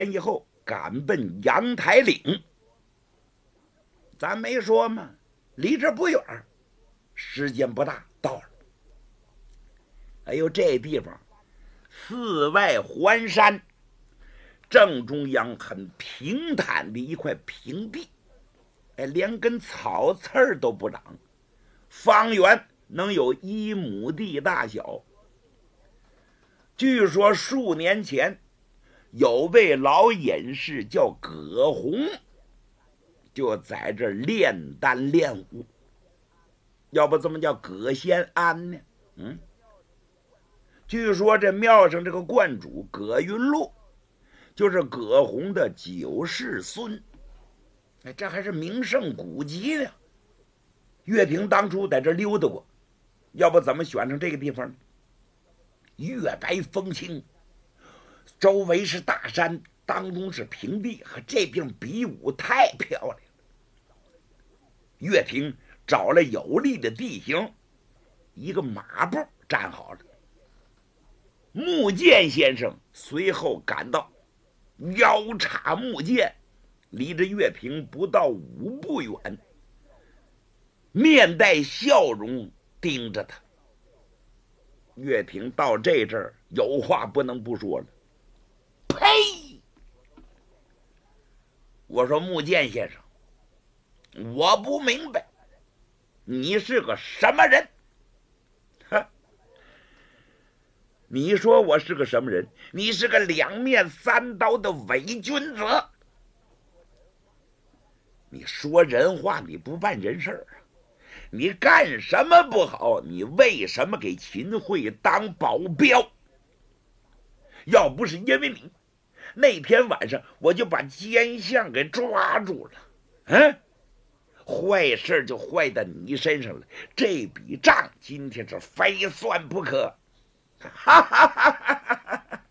以后赶奔阳台岭。咱没说吗？离这不远，时间不大，到了。哎呦，这地方四外环山，正中央很平坦的一块平地，连根草刺儿都不长，方圆能有1亩地大小。据说数年前有位老隐士叫葛洪，就在这炼丹炼武，要不怎么叫葛仙安呢？据说这庙上这个观主葛云禄，就是葛洪的9世孙，这还是名胜古迹呢。岳平当初在这溜达过，要不怎么选成这个地方呢？月白风清，周围是大山，当中是平地，和这地比武太漂亮了。岳平找了有利的地形，一个马步站好了。木剑先生随后赶到，腰插木剑，离着岳平不到5步远，面带笑容盯着他。岳平到这阵儿有话不能不说了。呸！我说木剑先生，我不明白你是个什么人。你说我是个什么人？你是个2面3刀的伪君子。你说人话，你不办人事啊？你干什么不好？你为什么给秦桧当保镖？要不是因为你，那天晚上我就把奸相给抓住了。坏事就坏在你身上了，这笔账今天是非算不可。哈哈哈哈！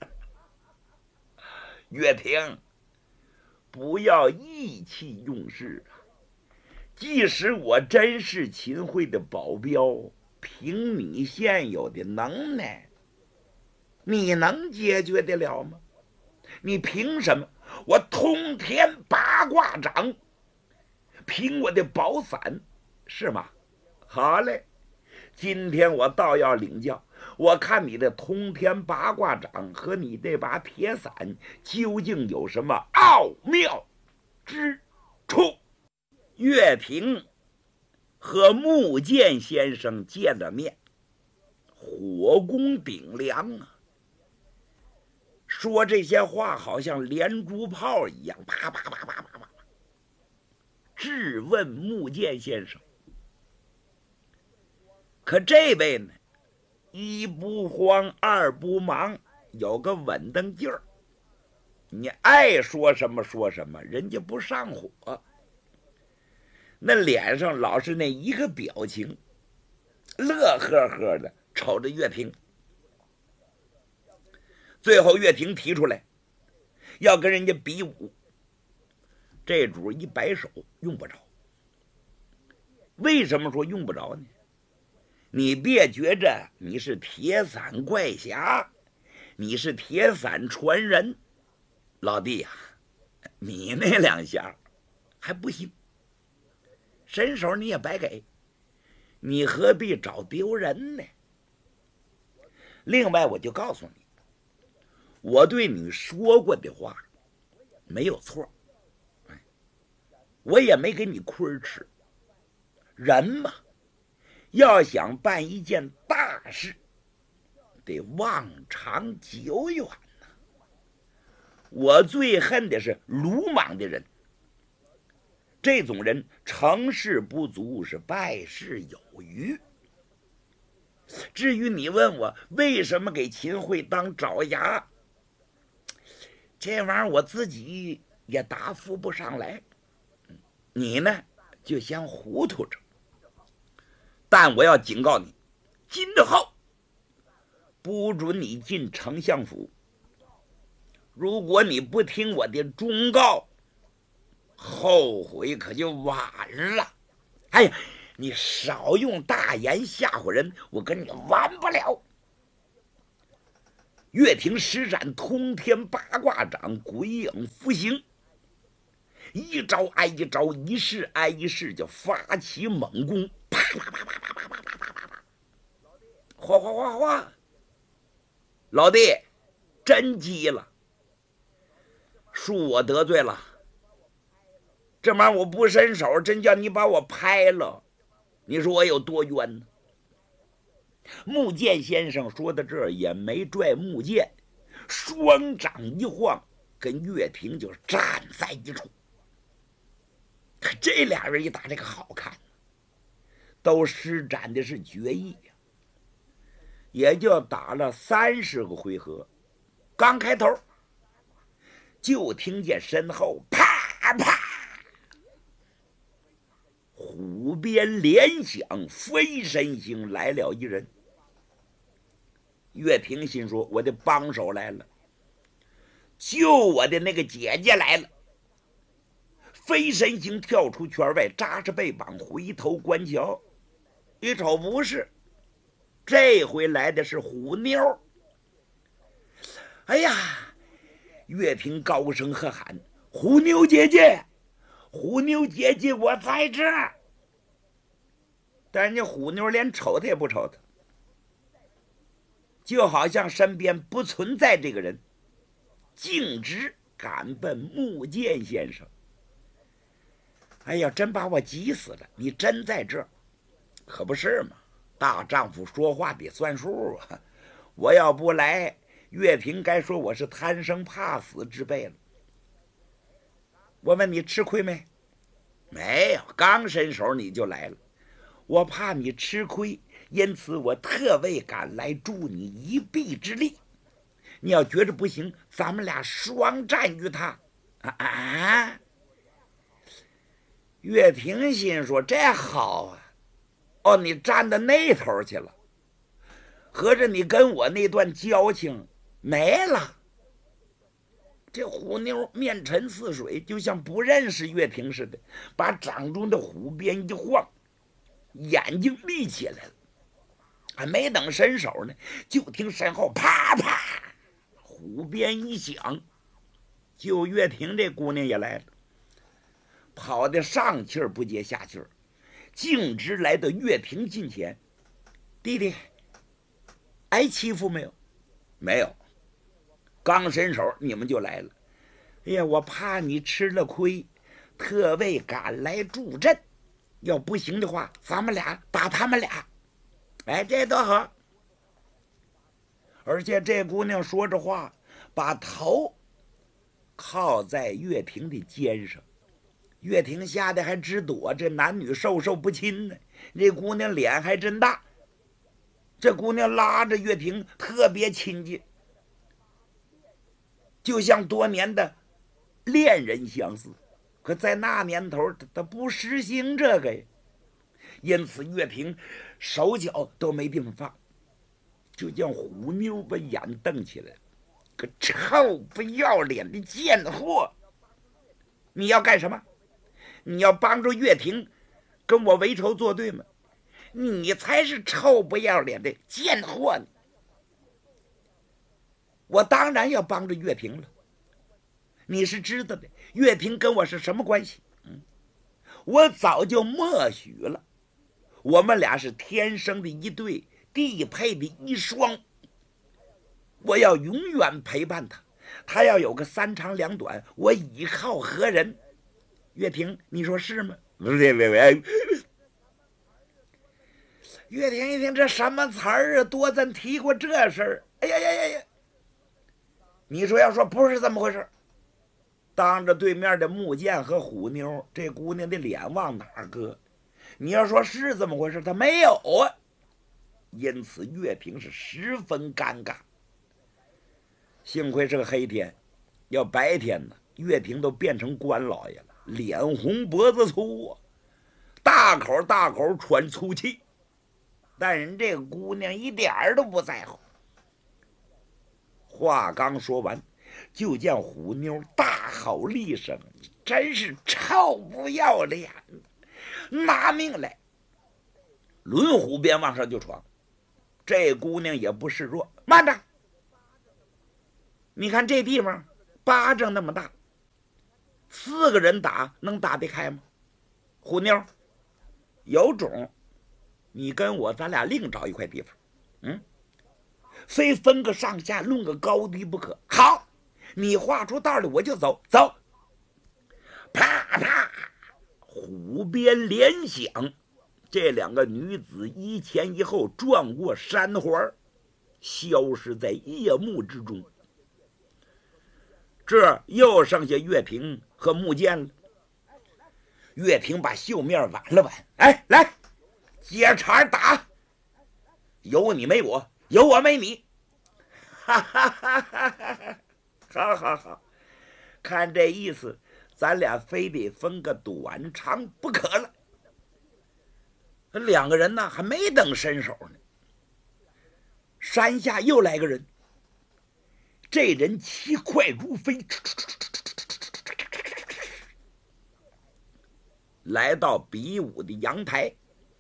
岳平，不要意气用事啊！即使我真是秦桧的保镖，凭你现有的能耐，你能解决得了吗？你凭什么？我通天八卦掌，凭我的宝伞，是吗？好嘞，今天我倒要领教，我看你的通天八卦掌和你这把铁伞究竟有什么奥妙之处。岳平和木剑先生见了面，火攻顶梁啊！说这些话好像连珠炮一样，啪啪啪啪啪啪，质问木剑先生。可这位呢，一不慌二不忙，有个稳当劲儿，你爱说什么说什么，人家不上火，那脸上老是那一个表情，乐呵呵的瞅着岳平。最后岳平提出来要跟人家比武，这主一摆手，用不着。为什么说用不着呢？你别觉着你是铁伞怪侠，你是铁伞传人，老弟呀，你那2下还不行，伸手你也白给，你何必找丢人呢？另外我就告诉你，我对你说过的话没有错，我也没给你亏吃。人嘛，要想办一件大事，得望长久远呐。我最恨的是鲁莽的人，这种人成事不足，是败事有余。至于你问我为什么给秦桧当爪牙，这玩意儿我自己也答复不上来。你呢，就先糊涂着。但我要警告你，今后不准你进丞相府。如果你不听我的忠告，后悔可就晚了。哎呀，你少用大言吓唬人，我跟你完不了。 岳霆施展通天八卦掌，鬼影伏形，一招挨一招，一式挨一式，就发起猛攻，啪啪啪啪啪啪啪啪啪啪啪，哗哗哗哗！老弟，真急了，恕我得罪了。这玩意我不伸手，真叫你把我拍了，你说我有多冤呢？木剑先生说到这儿也没拽木剑，双掌一晃，跟岳霆就站在一处。这俩人一打，这个好看，都施展的是绝艺呀，也就打了30个回合。刚开头，就听见身后啪啪，虎鞭连响，飞身星来了一人。岳霆心说：“我的帮手来了，救我的那个姐姐来了。”飞身星跳出圈外，扎着背膀，回头观瞧，一瞅不是，这回来的是虎妞。哎呀！岳霆高声喝喊：“虎妞姐姐，虎妞姐姐，我在这儿！”但人家虎妞连瞅他也不瞅他，就好像身边不存在这个人，径直赶奔木剑先生。哎呀，真把我急死了！你真在这儿，可不是嘛？大丈夫说话得算数啊！我要不来，岳霆该说我是贪生怕死之辈了。我问你吃亏没？没有，刚伸手你就来了。我怕你吃亏，因此我特为赶来助你一臂之力。你要觉着不行，咱们俩双战于他。岳霆心说：“这好啊！哦，你站到那头去了，合着你跟我那段交情没了。”这虎妞面沉似水，就像不认识岳霆似的，把掌中的虎鞭一晃，眼睛立起来了。还没等伸手呢，就听身后啪啪，虎鞭一响，救岳霆这姑娘也来了，跑得上气儿不接下气儿，径直来到岳霆近前。弟弟，挨欺负没有？没有。刚伸手你们就来了。哎呀，我怕你吃了亏，特为赶来助阵。要不行的话，咱们俩打他们俩。哎，这多好！而且这姑娘说着话，把头靠在岳霆的肩上。岳霆吓得还直躲，这男女授受不亲呢。这姑娘脸还真大，这姑娘拉着岳霆特别亲近，就像多年的恋人相似。可在那年头，他不实行这个呀，因此岳霆手脚都没地方放，就叫虎妞把眼瞪起来：“个臭不要脸的贱货！你要干什么？你要帮助岳霆跟我为仇作对吗？你才是臭不要脸的贱货呢！我当然要帮助岳霆了。你是知道的，岳霆跟我是什么关系？我早就默许了，我们俩是天生的一对，地配的一双。我要永远陪伴他，他要有个三长两短，我倚靠何人？岳霆，你说是吗？岳霆一听，这什么词儿啊？多咱提过这事儿？哎呀呀呀呀！你说要说不是这么回事，当着对面的木剑和虎妞，这姑娘的脸往哪儿搁？你要说是这么回事，她没有啊。因此岳霆是十分尴尬。幸亏是个黑天，要白天呢，岳霆都变成官老爷了，脸红脖子粗啊，大口大口喘粗气。但人这个姑娘一点儿都不在乎。话刚说完，就见虎妞大吼了一声：“真是臭不要脸！拿命来！”抡虎鞭往上就闯。这姑娘也不示弱，慢着！ 你看这地方巴掌那么大，4个人打能打得开吗？虎妞，有种，你跟我咱俩另找一块地方，非分个上下论个高低不可。好，你画出道来我就走。走，啪啪，虎鞭连响，这2个女子一前一后转过山环，消失在夜幕之中。这又剩下岳平和穆剑了。岳平把袖面挽了挽，哎，来接茬打，有你没我，有我没你，哈哈哈哈哈！好好好，看这意思，咱俩非得分个短长不可了。2个人呢，还没等伸手呢，山下又来个人。这人骑快如飞，来到比武的阳台，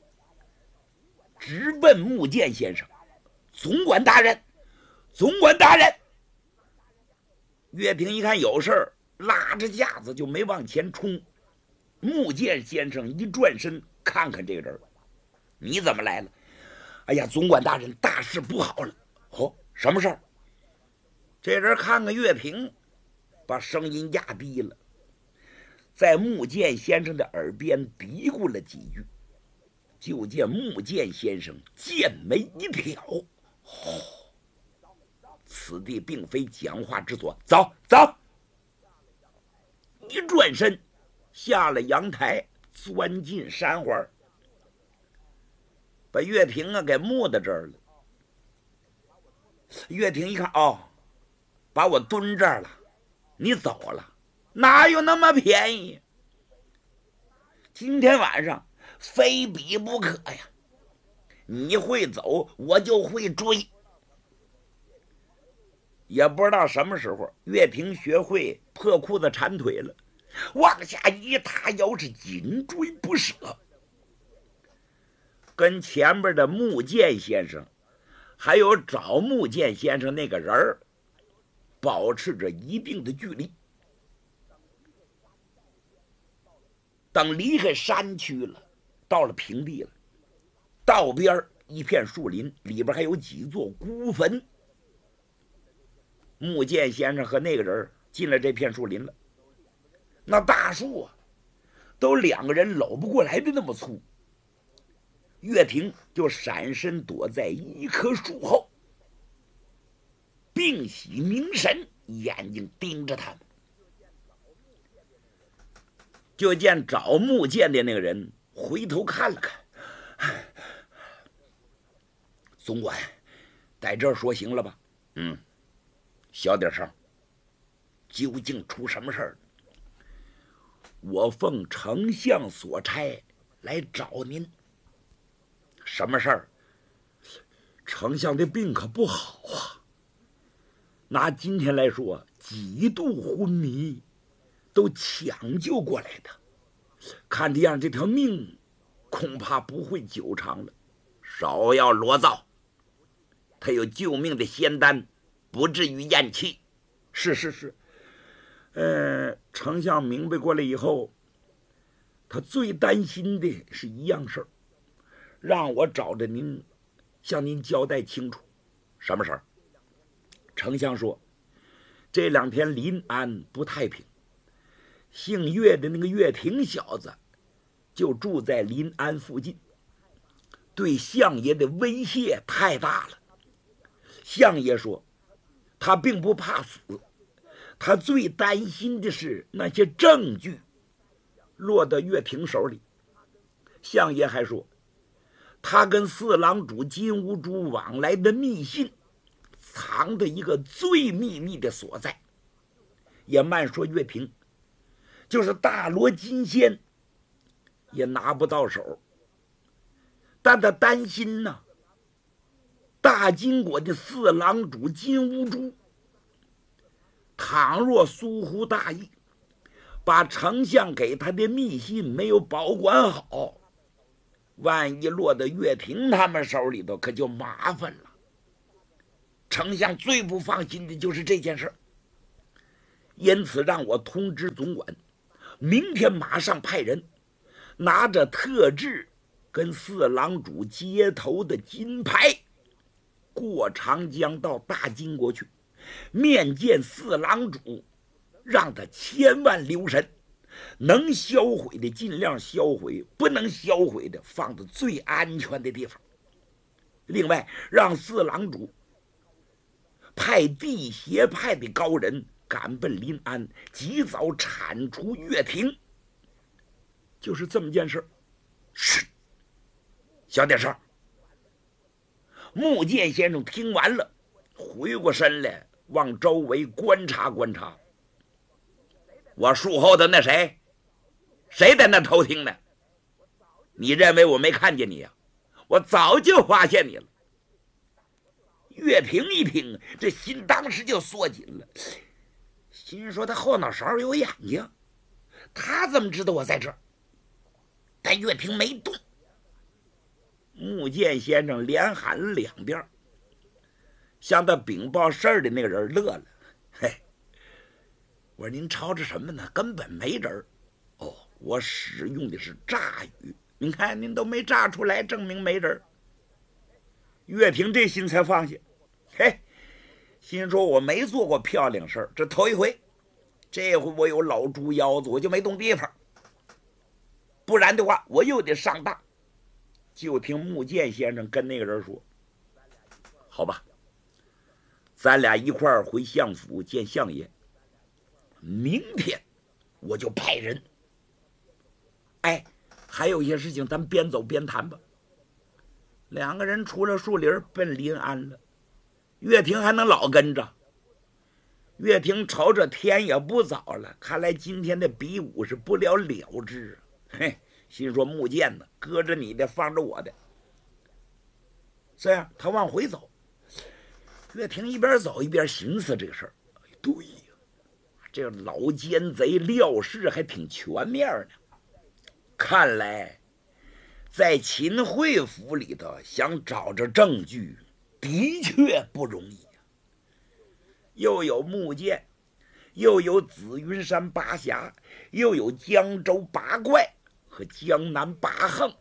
直奔穆剑先生。总管大人，总管大人！岳平一看有事儿，拉着架子就没往前冲。穆剑先生一转身，看看这个人，你怎么来了？哎呀，总管大人，大事不好了！哦，什么事儿？这人看看岳平，把声音压低了，在穆剑先生的耳边嘀咕了几句。就见穆剑先生剑眉一挑，此地并非讲话之所，走走！一转身下了阳台，钻进山环，把岳平给木到这儿了。岳平一看，把我蹲这儿了，你走了，哪有那么便宜？今天晚上非比不可呀！你会走，我就会追。也不知道什么时候，岳平学会破裤子缠腿了，往下一塌腰，是紧追不舍，跟前边的穆剑先生还有找穆剑先生那个人保持着一定的距离。等离开山区了，到了平地了，道边一片树林，里边还有几座孤坟。穆剑先生和那个人进了这片树林了，那大树都2个人搂不过来的那么粗。岳平就闪身躲在一棵树后，屏息凝神，眼睛盯着他们。就见找穆剑的那个人回头看了看，总管，在这儿说行了吧？小点声。究竟出什么事儿？我奉丞相所差来找您。什么事儿？丞相的病可不好啊。拿今天来说，几度昏迷，都抢救过来的。看这样，这条命恐怕不会久长了。少要罗造，他有救命的仙丹，不至于咽气。是，丞相明白过来以后，他最担心的是一样事儿，让我找着您，向您交代清楚。什么事儿？丞相说，这2天临安不太平，姓岳的那个岳廷小子就住在临安附近，对相爷的威胁太大了。相爷说他并不怕死，他最担心的是那些证据落到岳平手里。相爷还说，他跟4郎主金兀术往来的密信藏的一个最秘密的所在。也慢说岳平就是大罗金仙也拿不到手，但他担心呢，大金国的4郎主金兀术倘若疏忽大意，把丞相给他的密信没有保管好，万一落到岳廷他们手里头，可就麻烦了。丞相最不放心的就是这件事。 因此让我通知总管，明天马上派人拿着特制跟四郎主接头的金牌，过长江到大金国去面见四郎主，让他千万留神，能销毁的尽量销毁，不能销毁的放在最安全的地方。另外，让四郎主派地协派的高人赶奔临安，及早铲除岳霆。就是这么件事。是，小点声。穆剑先生听完了，回过身来往周围观察观察。我树后的那谁在那偷听呢？你认为我没看见你呀？我早就发现你了。岳平一听，这心当时就缩紧了，心说他后脑勺有眼睛，他怎么知道我在这儿？但岳平没动。穆剑先生连喊了2遍，向他禀报事儿的那个人乐了。嘿，我说您吵着什么呢？根本没人。哦，我使用的是诈语，您看您都没诈出来，证明没人。岳平这心才放下。嘿，心说我没做过漂亮事儿，这头一回。这回我有老猪腰子，我就没动地方，不然的话我又得上当。就听穆剑先生跟那个人说：“好吧，咱俩一块儿回相府见相爷，明天我就派人。哎，还有一些事情咱边走边谈吧。”2个人出了树林奔临安了。岳霆还能老跟着？岳霆瞅着天也不早了，看来今天的比武是不了了之。嘿，心说穆剑呢，搁着你的放着我的。这样他往回走。岳霆一边走一边寻思这个事儿。对呀，这个老奸贼料事还挺全面呢。看来在秦惠府里头想找着证据的确不容易呀。又有穆剑，又有紫云山八侠，又有江州八怪和江南八横，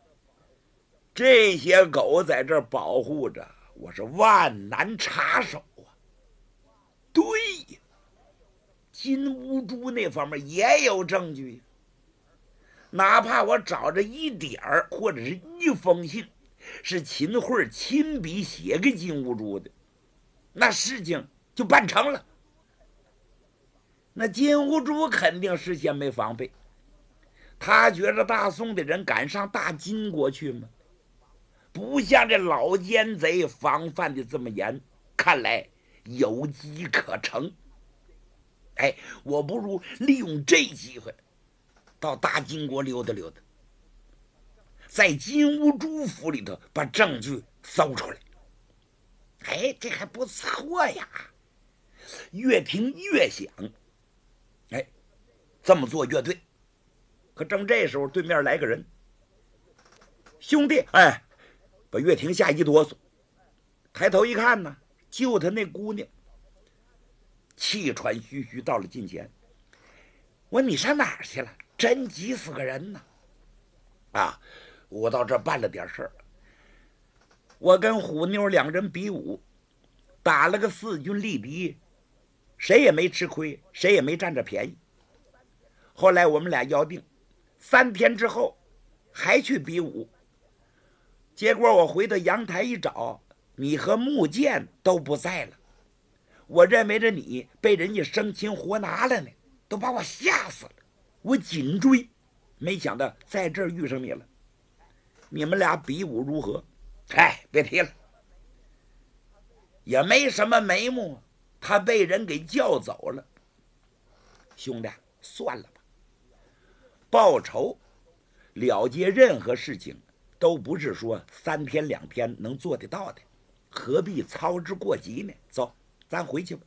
这些狗在这保护着，我是万难插手啊。对呀，金乌珠那方面也有证据，哪怕我找着一点儿或者是一封信是秦桧亲笔写给金乌珠的，那事情就办成了。那金乌珠肯定事先没防备，他觉得大宋的人敢上大金国去吗？不像这老奸贼防范的这么严，看来有机可乘。哎，我不如利用这机会到大金国溜达溜达，在金乌珠府里头把证据搜出来。哎，这还不错呀。越听越想，哎，这么做越对。可正这时候，对面来个人，兄弟，哎，把岳霆吓一哆嗦，抬头一看呢，就他那姑娘，气喘吁吁到了近前。我说你上哪儿去了？真急死个人呢！啊，我到这办了点事儿。我跟虎妞2人比武，打了个4军力敌，谁也没吃亏，谁也没占着便宜。后来我们俩约定，3天之后还去比武。结果我回到阳台一找，你和穆剑都不在了。我认为着你被人家生擒活拿了呢，都把我吓死了。我紧追，没想到在这儿遇上你了。你们俩比武如何？嗨，别提了，也没什么眉目，他被人给叫走了。兄弟，算了吧，报仇了结任何事情都不是说3天2天能做得到的，何必操之过急呢？走，咱回去吧。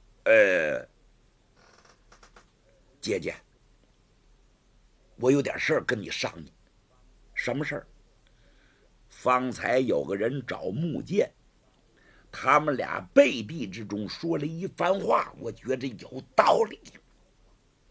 姐姐，我有点事儿跟你商议。什么事儿？方才有个人找穆剑， 他们俩背地之中说了一番话，我觉着有道理。